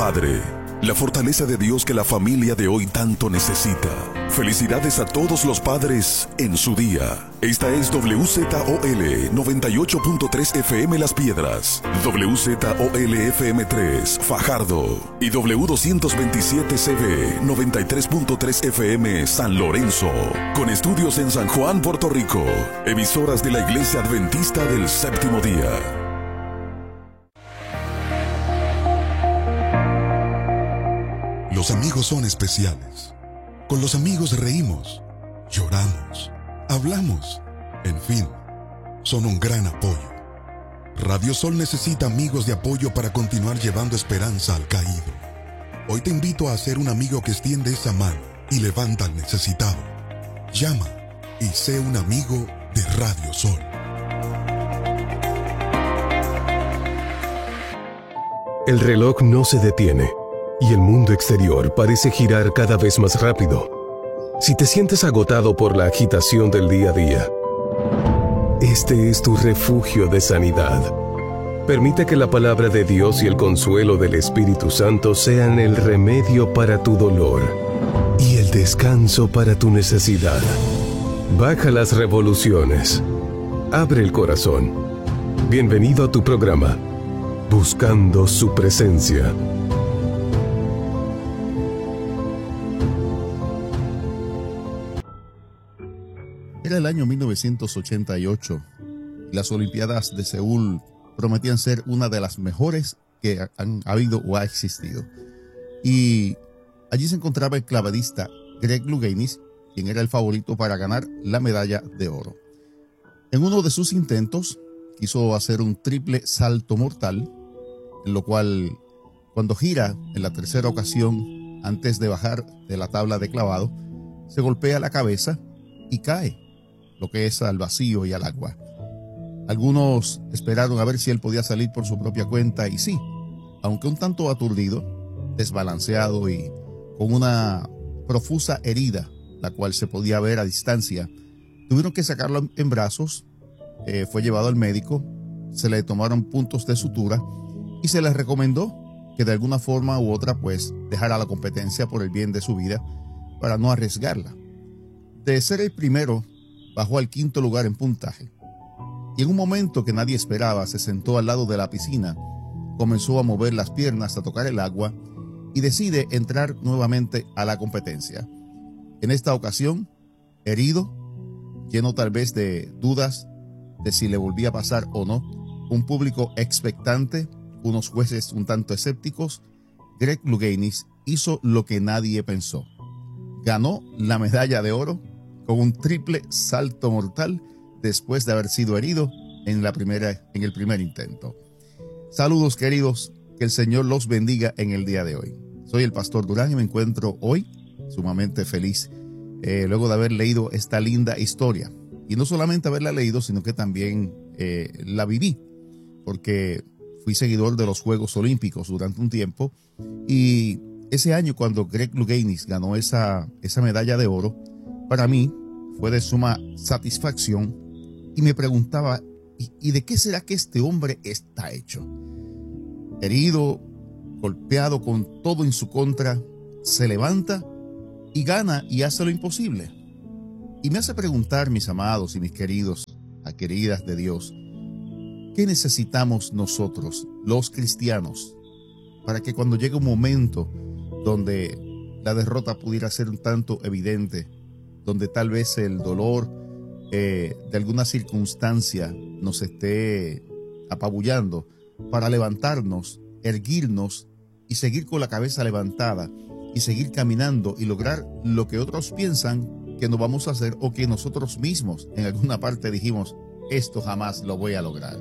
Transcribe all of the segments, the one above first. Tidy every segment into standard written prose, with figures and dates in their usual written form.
padre, la fortaleza de Dios que la familia de hoy tanto necesita. Felicidades a todos los padres en su día. Esta es WZOL 98.3 FM Las Piedras, WZOL FM 3 Fajardo y W227CB 93.3 FM San Lorenzo, con estudios en San Juan, Puerto Rico, emisoras de la Iglesia Adventista del Séptimo Día. Los amigos son especiales. Con los amigos reímos, lloramos, hablamos, en fin, son un gran apoyo. Radio Sol necesita amigos de apoyo para continuar llevando esperanza al caído. Hoy te invito a ser un amigo que extiende esa mano y levanta al necesitado. Llama y sé un amigo de Radio Sol. El reloj no se detiene y el mundo exterior parece girar cada vez más rápido. Si te sientes agotado por la agitación del día a día, este es tu refugio de sanidad. Permite que la palabra de Dios y el consuelo del Espíritu Santo sean el remedio para tu dolor y el descanso para tu necesidad. Baja las revoluciones. Abre el corazón. Bienvenido a tu programa, Buscando su Presencia. Era el año 1988 y las Olimpiadas de Seúl prometían ser una de las mejores que han habido o ha existido. Y allí se encontraba el clavadista Greg Louganis, quien era el favorito para ganar la medalla de oro. En uno de sus intentos quiso hacer un triple salto mortal, en lo cual, cuando gira en la tercera ocasión antes de bajar de la tabla de clavado, se golpea la cabeza y cae, lo que es al vacío y al agua. Algunos esperaron a ver si él podía salir por su propia cuenta, y sí, aunque un tanto aturdido, desbalanceado y con una profusa herida, la cual se podía ver a distancia, tuvieron que sacarlo en brazos. Fue llevado al médico, se le tomaron puntos de sutura y se le recomendó que de alguna forma u otra pues dejara la competencia por el bien de su vida para no arriesgarla. De ser el primero, bajó al quinto lugar en puntaje y en un momento que nadie esperaba se sentó al lado de la piscina, comenzó a mover las piernas, a tocar el agua y decide entrar nuevamente a la competencia. En esta ocasión, herido, lleno tal vez de dudas de si le volvía a pasar o no, un público expectante, unos jueces un tanto escépticos, Greg Louganis hizo lo que nadie pensó. Ganó la medalla de oro con un triple salto mortal después de haber sido herido en el primer intento. Saludos, queridos, que el Señor los bendiga en el día de hoy. Soy el Pastor Durán y me encuentro hoy sumamente feliz luego de haber leído esta linda historia. Y no solamente haberla leído, sino que también la viví, porque fui seguidor de los Juegos Olímpicos durante un tiempo. Y ese año, cuando Greg Louganis ganó esa medalla de oro, para mí fue de suma satisfacción y me preguntaba, ¿y de qué será que este hombre está hecho? Herido, golpeado con todo en su contra, se levanta y gana y hace lo imposible. Y me hace preguntar, mis amados y mis queridos, queridas de Dios, ¿qué necesitamos nosotros, los cristianos, para que cuando llegue un momento donde la derrota pudiera ser un tanto evidente, donde tal vez el dolor de alguna circunstancia nos esté apabullando, para levantarnos, erguirnos y seguir con la cabeza levantada y seguir caminando y lograr lo que otros piensan que no vamos a hacer o que nosotros mismos en alguna parte dijimos, esto jamás lo voy a lograr?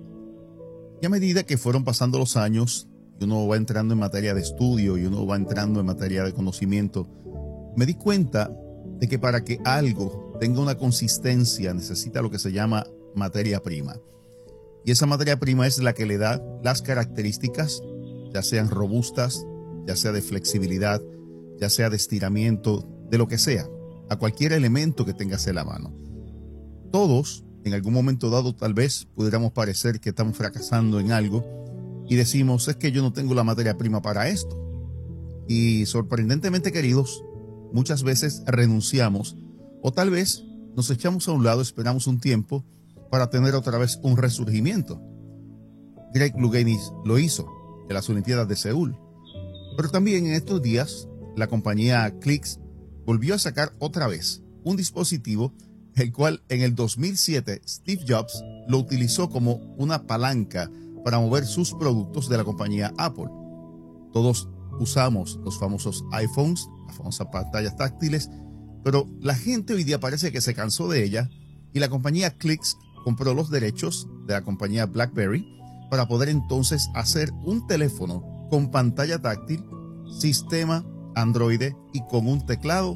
Y a medida que fueron pasando los años y uno va entrando en materia de estudio y uno va entrando en materia de conocimiento, me di cuenta de que para que algo tenga una consistencia necesita lo que se llama materia prima. Y esa materia prima es la que le da las características, ya sean robustas, ya sea de flexibilidad, ya sea de estiramiento, de lo que sea, a cualquier elemento que tengas en la mano. Todos, en algún momento dado, tal vez pudiéramos parecer que estamos fracasando en algo y decimos, es que yo no tengo la materia prima para esto. Y sorprendentemente, queridos, muchas veces renunciamos o tal vez nos echamos a un lado, esperamos un tiempo para tener otra vez un resurgimiento. Greg Louganis lo hizo en las Olimpiadas de Seúl. Pero también en estos días, la compañía Clicks volvió a sacar otra vez un dispositivo, el cual en el 2007 Steve Jobs lo utilizó como una palanca para mover sus productos de la compañía Apple. Todos usamos los famosos iPhones, las famosas pantallas táctiles, pero la gente hoy día parece que se cansó de ella y la compañía Clicks compró los derechos de la compañía BlackBerry para poder entonces hacer un teléfono con pantalla táctil, sistema Android y con un teclado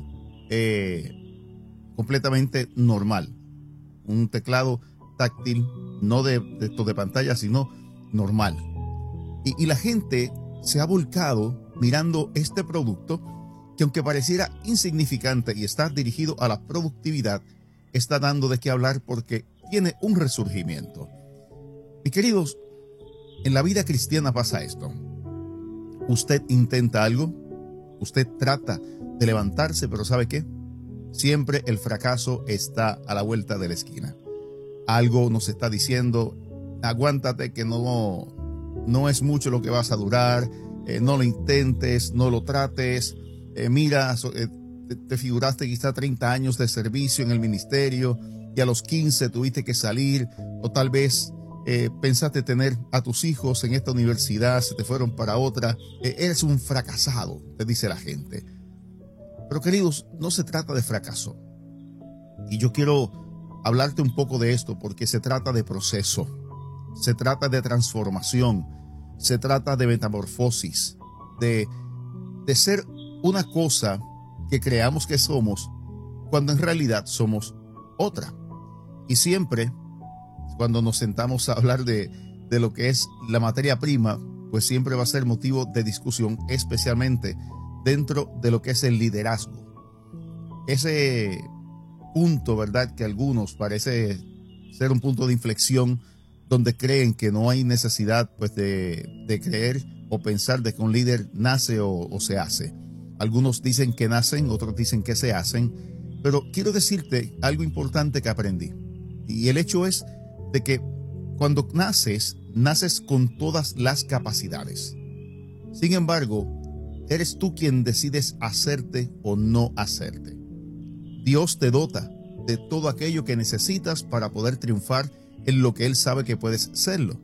completamente normal. Un teclado táctil, no de pantalla, sino normal. Y la gente se ha volcado mirando este producto que, aunque pareciera insignificante y está dirigido a la productividad, está dando de qué hablar porque tiene un resurgimiento. Mis queridos, en la vida cristiana pasa esto. Usted intenta algo, usted trata de levantarse, pero ¿sabe qué? Siempre el fracaso está a la vuelta de la esquina. Algo nos está diciendo, aguántate que no es mucho lo que vas a durar, no lo intentes, no lo trates. Mira, te figuraste quizá 30 años de servicio en el ministerio y a los 15 tuviste que salir, o tal vez pensaste tener a tus hijos en esta universidad, se te fueron para otra. Eres un fracasado, te dice la gente. Pero queridos, no se trata de fracaso. Y yo quiero hablarte un poco de esto porque se trata de proceso, se trata de transformación, se trata de metamorfosis, de ser una cosa que creamos que somos cuando en realidad somos otra. Y siempre cuando nos sentamos a hablar de lo que es la materia prima, pues siempre va a ser motivo de discusión, especialmente dentro de lo que es el liderazgo. Ese punto, ¿verdad?, que algunos parece ser un punto de inflexión donde creen que no hay necesidad pues de creer o pensar de que un líder nace o se hace. Algunos dicen que nacen, otros dicen que se hacen, pero quiero decirte algo importante que aprendí. Y el hecho es de que cuando naces con todas las capacidades. Sin embargo, eres tú quien decides hacerte o no hacerte. Dios te dota de todo aquello que necesitas para poder triunfar en lo que Él sabe que puedes serlo.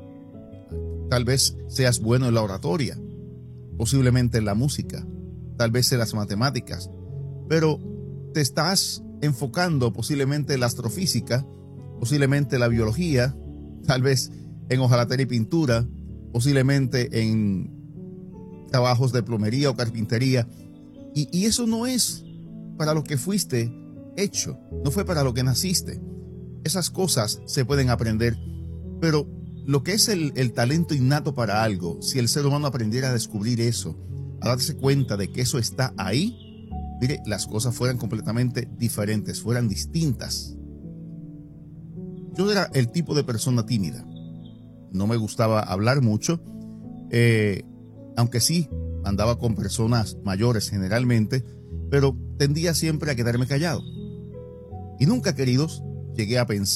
Tal vez seas bueno en la oratoria, posiblemente en la música, tal vez en las matemáticas, pero te estás enfocando posiblemente en la astrofísica, posiblemente en la biología, tal vez en hojalatería y pintura, posiblemente en trabajos de plomería o carpintería, y eso no es para lo que fuiste hecho, no fue para lo que naciste. Esas cosas se pueden aprender, pero lo que es el talento innato para algo, si el ser humano aprendiera a descubrir eso, a darse cuenta de que eso está ahí, mire, las cosas fueran completamente diferentes, fueran distintas. Yo era el tipo de persona tímida. No me gustaba hablar mucho, aunque sí andaba con personas mayores generalmente, pero tendía siempre a quedarme callado. Y nunca, queridos, llegué a pensar